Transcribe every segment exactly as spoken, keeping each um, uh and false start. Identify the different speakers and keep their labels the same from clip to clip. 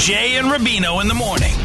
Speaker 1: Jay and Rubino in the morning.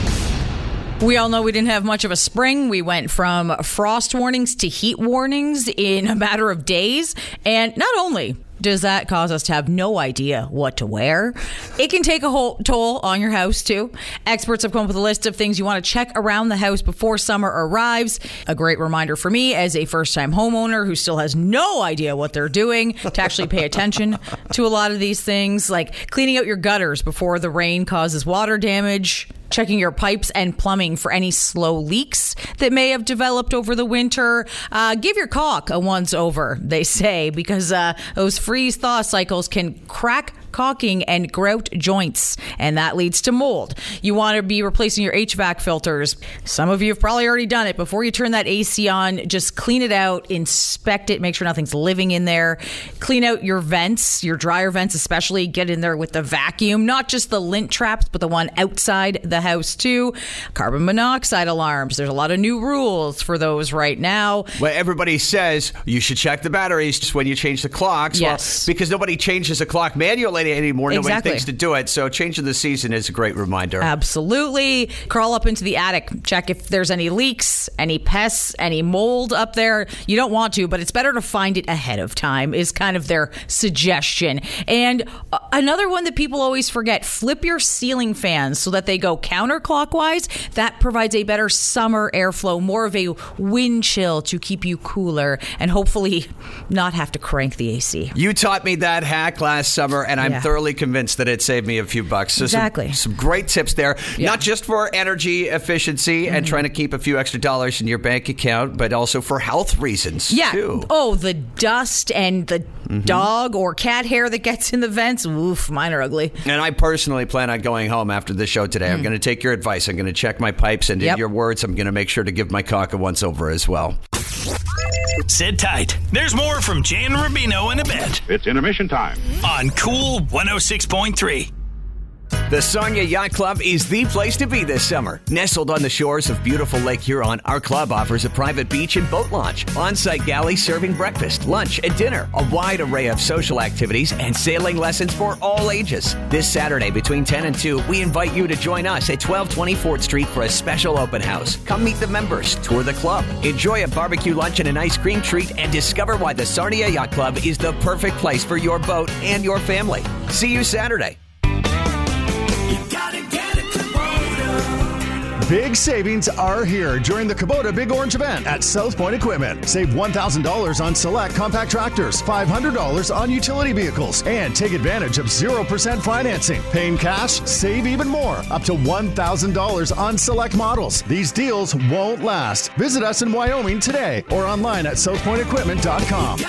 Speaker 2: We all know we didn't have much of a spring. We went from frost warnings to heat warnings in a matter of days. And not only does that cause us to have no idea what to wear, it can take a whole toll on your house too. Experts have come up with a list of things you want to check around the house before summer arrives. A great reminder for me as a first-time homeowner who still has no idea what they're doing to actually pay attention to a lot of these things, like cleaning out your gutters before the rain causes water damage, checking your pipes and plumbing for any slow leaks that may have developed over the winter. Uh, give your caulk a once over, they say, because uh, those freeze-thaw cycles can crack caulking and grout joints, and that leads to mold. You want to be replacing your H V A C filters. Some of you have probably already done it. Before you turn that A C on, just clean it out, inspect it, make sure nothing's living in there. Clean out your vents, your dryer vents especially. Get in there with the vacuum, not just the lint traps, but the one outside the house too. Carbon monoxide alarms. There's a lot of new rules for those right now.
Speaker 3: Well, everybody says you should check the batteries just when you change the clocks.
Speaker 2: Yes.
Speaker 3: Well, because nobody changes a clock manually anymore. Nobody
Speaker 2: Exactly.
Speaker 3: thinks to do it. So change of the season is a great reminder.
Speaker 2: Absolutely. Crawl up into the attic. Check if there's any leaks, any pests, any mold up there. You don't want to, but it's better to find it ahead of time is kind of their suggestion. And uh, another one that people always forget, flip your ceiling fans so that they go counterclockwise. That provides a better summer airflow, more of a wind chill to keep you cooler and hopefully not have to crank the A C.
Speaker 3: You taught me that hack last summer, and I'm
Speaker 2: Yeah.
Speaker 3: thoroughly convinced that it saved me a few bucks. So
Speaker 2: Exactly.
Speaker 3: Some, some great tips there,
Speaker 2: Yeah.
Speaker 3: not just for energy efficiency mm-hmm. and trying to keep a few extra dollars in your bank account, but also for health reasons,
Speaker 2: Yeah.
Speaker 3: too.
Speaker 2: Oh, the dust and the mm-hmm. dog or cat hair that gets in the vents. Oof, mine are ugly.
Speaker 3: And I personally plan on going home after the show today. Mm. I'm going to take your advice. I'm going to check my pipes, and
Speaker 2: Yep.
Speaker 3: in your words, I'm going to make sure to give my caulk a once over as well.
Speaker 1: Sit tight. There's more from Jay and Rubino in a bit
Speaker 4: It's intermission time.
Speaker 1: on Cool one oh six point three.
Speaker 3: The Sarnia Yacht Club is the place to be this summer. Nestled on the shores of beautiful Lake Huron, our club offers a private beach and boat launch, on-site galley serving breakfast, lunch, and dinner, a wide array of social activities, and sailing lessons for all ages. This Saturday between ten and two, we invite you to join us at twelve twenty-fourth Street for a special open house. Come meet the members, tour the club, enjoy a barbecue lunch and an ice cream treat, and discover why the Sarnia Yacht Club is the perfect place for your boat and your family. See you Saturday.
Speaker 5: Big savings are here during the Kubota Big Orange event at South Point Equipment. Save one thousand dollars on select compact tractors, five hundred dollars on utility vehicles, and take advantage of zero percent financing. Paying cash, save even more, up to one thousand dollars on select models. These deals won't last. Visit us in Wyoming today or online at south point equipment dot com.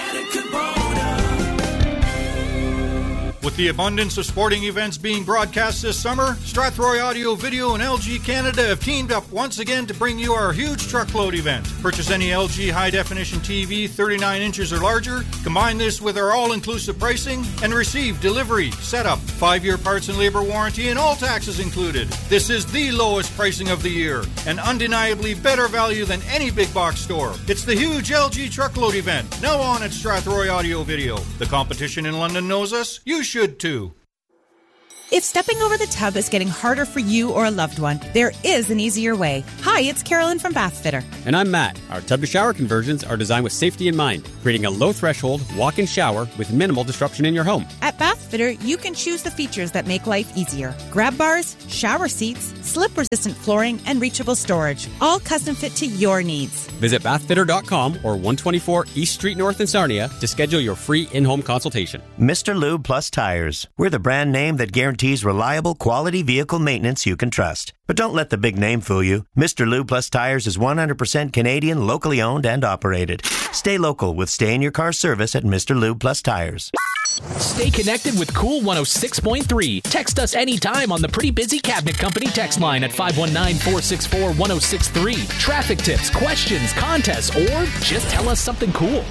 Speaker 6: With the abundance of sporting events being broadcast this summer, Strathroy Audio Video and L G Canada have teamed up once again to bring you our huge truckload event. Purchase any L G high-definition T V thirty-nine inches or larger, combine this with our all-inclusive pricing, and receive delivery, setup, five-year parts and labor warranty, and all taxes included. This is the lowest pricing of the year, and undeniably better value than any big box store. It's the huge L G truckload event, now on at Strathroy Audio Video. The competition in London knows us. You should too.
Speaker 7: If stepping over the tub is getting harder for you or a loved one, there is an easier way. Hi, it's Carolyn from Bath Fitter.
Speaker 8: And I'm Matt. Our tub-to-shower conversions are designed with safety in mind, creating a low-threshold walk-in shower with minimal disruption in your home.
Speaker 7: At Bath Fitter, you can choose the features that make life easier. Grab bars, shower seats, slip-resistant flooring, and reachable storage, all custom fit to your needs.
Speaker 8: Visit bath fitter dot com or one twenty-four East Street North in Sarnia to schedule your free in-home consultation.
Speaker 9: Mister Lube Plus Tires. We're the brand name that guarantees reliable, quality vehicle maintenance you can trust. But don't let the big name fool you. Mister Lube Plus Tires is one hundred percent Canadian, locally owned and operated. Stay local with stay-in-your-car service at Mister Lube Plus Tires.
Speaker 10: Stay connected with Cool one oh six point three. Text us anytime on the Pretty Busy Cabinet Company text line at five one nine, four six four, one oh six three. Traffic tips, questions, contests, or just tell us something cool.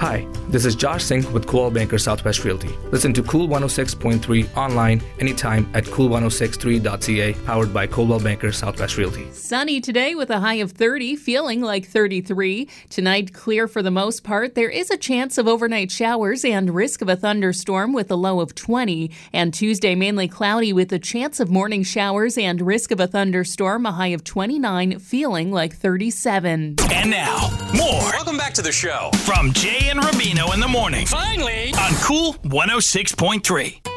Speaker 4: Hi, this is Josh Singh with Cool Banker Southwest Realty. Listen to Cool one oh six point three online anytime at cool one oh six three dot c a, powered by Coldwell Banker Southwest Realty.
Speaker 11: Sunny today with a high of thirty, feeling like thirty-three. Tonight, clear for the most part. There is a chance of overnight showers and risk of a thunderstorm with a low of twenty. And Tuesday, mainly cloudy with a chance of morning showers and risk of a thunderstorm, a high of twenty-nine, feeling like thirty-seven.
Speaker 1: And now, more.
Speaker 10: Welcome back to the show.
Speaker 1: From Jay and Rubino in the morning.
Speaker 10: Finally!
Speaker 1: On Cool one oh six point three.